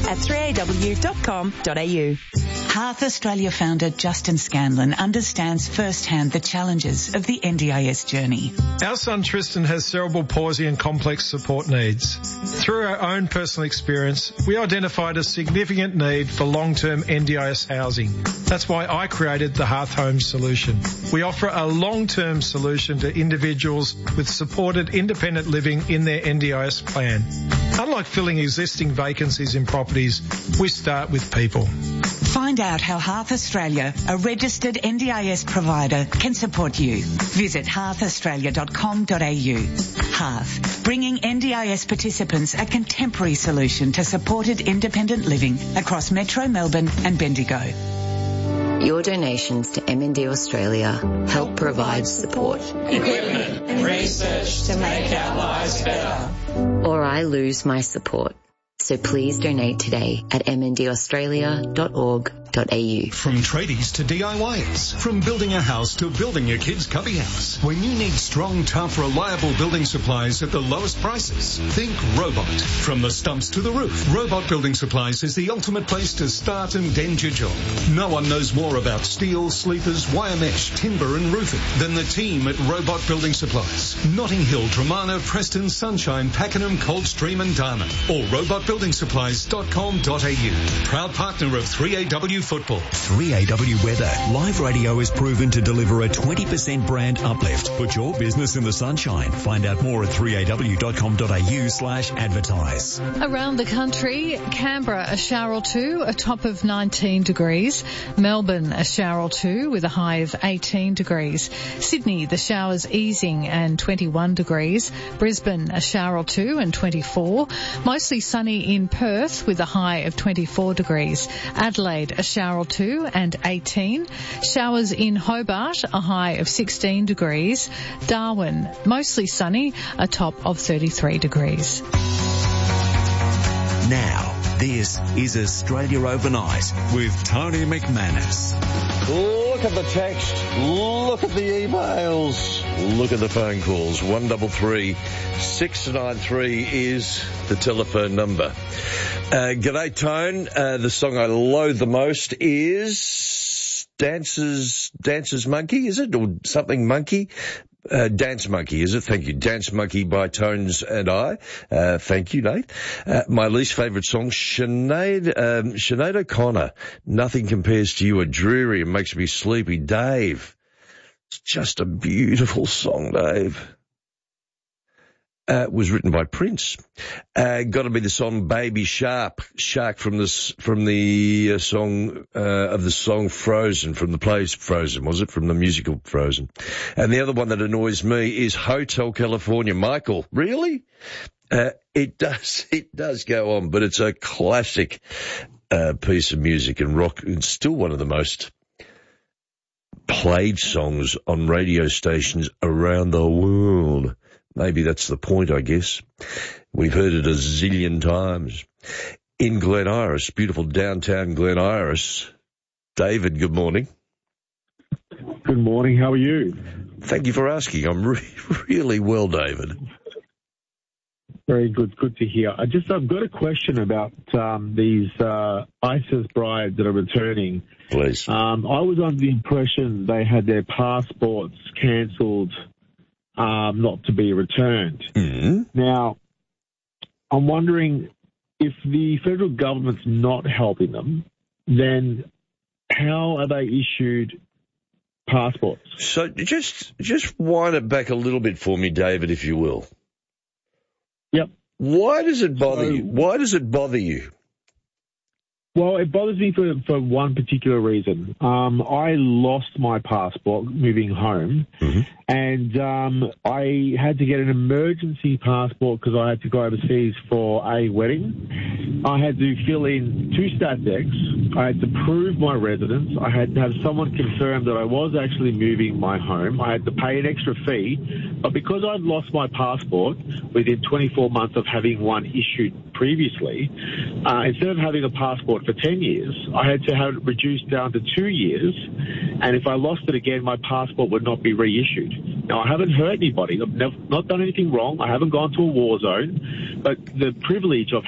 at 3aw.com.au. Hearth Australia founder Justin Scanlon understands firsthand the challenges of the NDIS journey. Our son Tristan has cerebral palsy and complex support needs. Through our own personal experience, we identified a significant need for long-term NDIS housing. That's why I created the Hearth Homes solution. We offer a long-term solution to individuals with supported independent living in their NDIS plan. Unlike filling existing vacancies in properties, we start with people. Find out how Hearth Australia, a registered NDIS provider, can support you. Visit hearthaustralia.com.au. Hearth, bringing NDIS participants a contemporary solution to supported independent living across Metro Melbourne and Bendigo. Your donations to MND Australia help provide support, equipment and research to make our lives better. Or I lose my support. So please donate today at mndaustralia.org.au. From tradies to DIYers, from building a house to building your kid's cubby house. When you need strong, tough, reliable building supplies at the lowest prices, think Robot. From the stumps to the roof, Robot Building Supplies is the ultimate place to start and end your job. No one knows more about steel, sleepers, wire mesh, timber and roofing than the team at Robot Building Supplies. Notting Hill, Tremarna, Preston, Sunshine, Pakenham, Coldstream and Darman. Or robotbuildingsupplies.com.au. Proud partner of 3AW Football. 3AW Weather. Live radio is proven to deliver a 20% brand uplift. Put your business in the sunshine. Find out more at 3aw.com.au/advertise. Around the country, Canberra a shower or two, a top of 19 degrees. Melbourne a shower or two with a high of 18 degrees. Sydney the showers easing and 21 degrees. Brisbane a shower or two and 24. Mostly sunny in Perth with a high of 24 degrees. Adelaide a shower or two and 18. Showers in Hobart, a high of 16 degrees. Darwin mostly sunny, a top of 33 degrees. Now, this is Australia Overnight with Tony McManus. Look at the text, look at the emails, look at the phone calls. 133 693 is the telephone number. G'day, Tone. The song I loathe the most is Dancer's Monkey, is it? Or something Monkey? Dance Monkey, is it? Thank you. Dance Monkey by Tones and I. Thank you, Nate. My least favourite song, Sinead O'Connor. Nothing compares to you, a dreary and makes me sleepy. Dave. It's just a beautiful song, Dave. Was written by Prince. Got to be the song Baby Shark from the song of the song Frozen, from the play Frozen, was it? From the musical Frozen. And the other one that annoys me is Hotel California. Michael, really? It does go on, but it's a classic piece of music and rock. It's still one of the most played songs on radio stations around the world. Maybe that's the point, I guess. We've heard it a zillion times. In Glen Iris, beautiful downtown Glen Iris. David, good morning. Good morning. How are you? Thank you for asking. I'm really well, David. Very good. Good to hear. I've got a question about these ISIS brides that are returning. Please. I was under the impression they had their passports cancelled, not to be returned. Mm-hmm. Now, I'm wondering if the federal government's not helping them, then how are they issued passports? So just wind it back a little bit for me, David, if you will. Yep. Why does it bother you? Why does it bother you? Well, it bothers me for one particular reason. I lost my passport moving home, mm-hmm. and I had to get an emergency passport because I had to go overseas for a wedding. I had to fill in 2 stat decks. I had to prove my residence. I had to have someone confirm that I was actually moving my home. I had to pay an extra fee. But because I'd lost my passport within 24 months of having one issued previously, instead of having a passport for 10 years, I had to have it reduced down to 2 years, and if I lost it again, my passport would not be reissued. Now, I haven't hurt anybody. I've not done anything wrong. I haven't gone to a war zone, but the privilege of